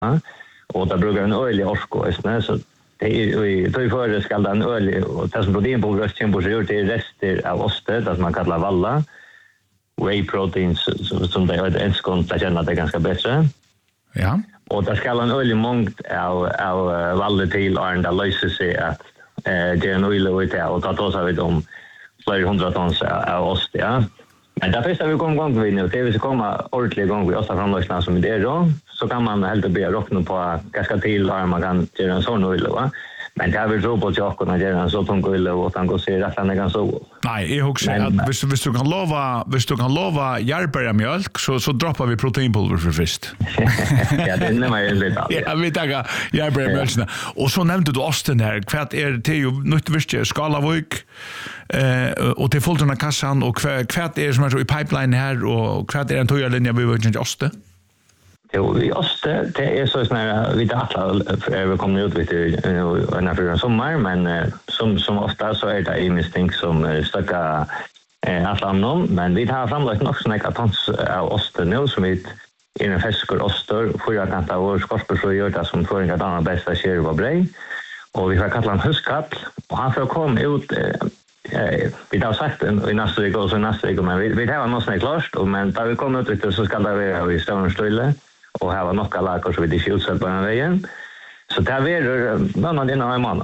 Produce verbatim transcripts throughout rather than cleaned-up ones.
och det brukar en öl i orsko, så det är då för ska den öl och det som proteinpulver som borde till rester av ostet att man kallar valla whey proteins som det är en skon att känna det ganska bättre. Ja. Och det ska en öl i mångt av av valla till och det löser sig att eh det är en öl och det och då så vi om flera hundra tons av ost, ja. Men där första vi kommer igång vi nu, det vill komma ordentligt igång vi osta framlösna som det är då, så kan man helt och börja rockna på ganska till och man kan göra en sån öl, va? Men det är väl robot jag kan göra en så tung öl och han går se rätt han kan så. Nej, jag hugger att hvis hvis du kan lova, hvis du kan lova järnbärmjölk så så droppar vi proteinpulver för först. Ja, det är mer lite. Ja, vi tar järnbärmjölken. Och så nämnde du osten här. Kvart är det ju nytt visst Skalavik. Eh och till fullt under kassan och kvart är som är så i pipeline här och kvart är en toja linje vi vill inte oste. Jo, vi oste, det är så snarare vi dattlar vi kommer ut vid när för sommar, men som som ofta så är det i misstänk som stöka eh allamnom, men vi har framlagt också några tons av osten nu som vi är en färskor ostar för att kanta vår skorpor gör det som för en annan bästa sker var brej. Och vi har kallat han huskall och han får komma ut eh vi har sagt i nästa vecka och så nästa vecka, men vi vi har något snart klart och men där vi kommer ut så ska det vara i Stonestille och här var några lager så vi det skjuts på den vägen. Så där är någon av dina man.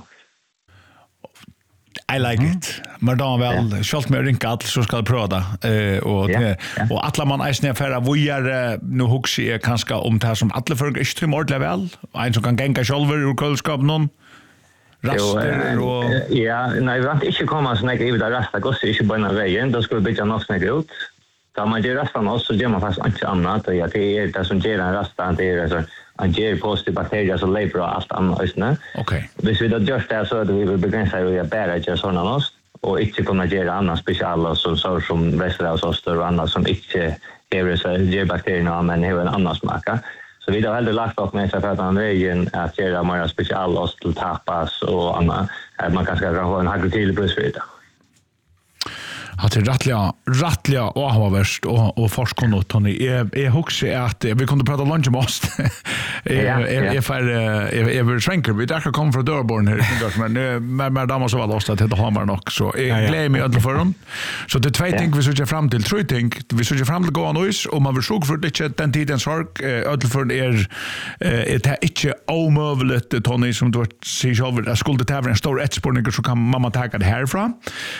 I like mm. it. Men då väl skalt med rinka allt så ska det prata eh och yeah. yeah. och alla man är snäfara vojar nu hugger är kanske om det här som alla för extremt ordentligt väl. En som kan gänga själva ur kölskap någon. Raster och ja, nej, vi har inte komma så mycket i det rasta går så inte på den vägen. Då skulle vi byta något snägt ut. Då man gör rastan också så gör man fast inte annat och ja, det är det som ger en rasta det är så en ger positiva bakterier så lever allt annat istället. Okej. Hvis vi då gör det så att vi vill begränsa det och bära det såna oss och inte kunna göra annat speciellt så så som västeråsoster och annat som inte ger så ger bakterierna men har en annan smak. Så vi har hellre lagt upp med sig för att han vägen att göra mer specialost till tapas och annat. Att man kanske kan ha en hagel till brödsvita. Att det rattliga rattliga och har värst och och forskon och Tony är är också att vi kunde prata lunch med oss. Är är för är är shränker vi där kommer från Dörborn här men med med damer så var lost att det har man också. Jag glömmer mig alla för dem. Så det två ting vi söker fram till tre ting vi söker fram till gå nois och man vill såg för det den tiden sorg öll för är är det inte omöjligt Tony som du ser själv att skulle det ha en stor exportning så kan mamma ta det härifrån.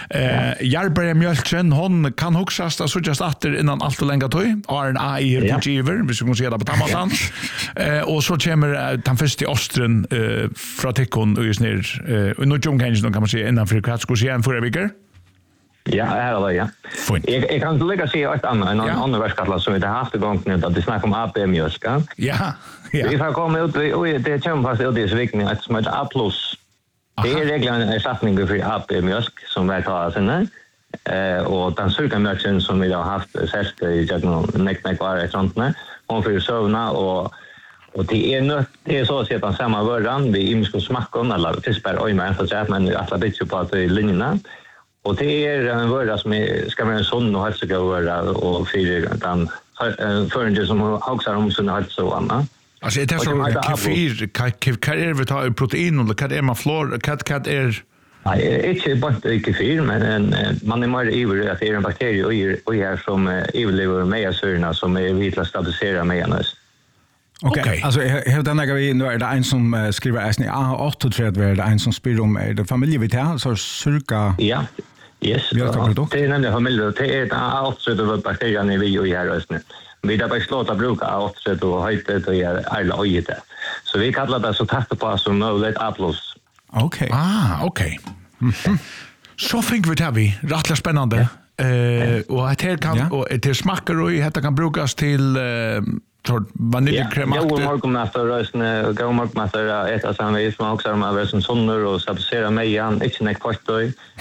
Eh Jarberg mjölken hon kan huxas så just efter innan allt och länge toy R N A i giver vi ska gå se det på tamatan eh och så kommer den första ostren eh från tekon och just ner eh och nu jung kanske kan man se innan för kvart ska se en förra vecka. Ja, här är ja. Jag jag kan lägga se ett annat en annan verskalla som vi har haft igång nu att det snackar om A P mjölka. Ja. Ja. Vi har kommit ut och det kommer fast ut det så viktigt att som ett A plus. Det är reglerna en ersättning för A P mjölk som vi tar sen. Eh och den surkamjölken som vi har haft sett i jag neck neck var ett sånt där. Hon får sövna och och det är nött det är så att sätta samma vörran vi imsko smackon eller fiskbär oj men så att man alla bit på att linjerna. Och det är en vörra som är, ska vara en sån och hälsogåvara och fyra den för som också om sån hälso Anna. Alltså det är så kefir kan är vi ta protein och kan är man flor kan kan är Nej, inte bara kefir, men en, man är mer ivrig att det är en bakterie och är som överlever med syrorna som är vitla stabilisera med oss. Okej, okay. Alltså hur den där vi nu är det en som skriver är ni A åtta tre är det en som spyr om är det familj vi tar så cirka. Ja. Yes. Det är nämligen familj det är A åtta tre bakterien i vi och här just nu. Vi där bara slåta bruka A åtta tre och höjt och är alla ojit. Så vi kallar det så tätt på som möjligt A plus. Okej. Okay. Ah, okej. Okay. Mm-hmm. Så fick vi det vi rättla spännande. Ja. Eh och att det kan ja. och det smakar och det kan brukas till eh vaniljkrem. Ja, jag morgon med för rösten gå morgon med för äta samvis som också har med som sonnor och stabilisera mig igen inte näck fast då.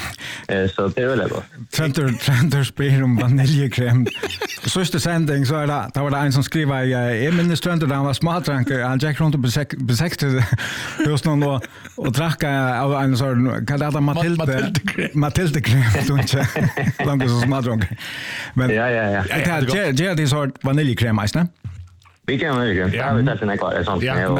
Eh så det är väl bra. Trender trender spel om vaniljkrem. Så är det sändning så är det där var det en som skriver i ministrande där var smartrank han gick runt på sextio just någon och och dracka av en sån kallad Matilde Matilde krem då inte långt så smartrank. Men ja ja ja. Det är det är så vaniljkrem alltså. Vi kan väl ju. Ja, vi tar sen kvar sånt.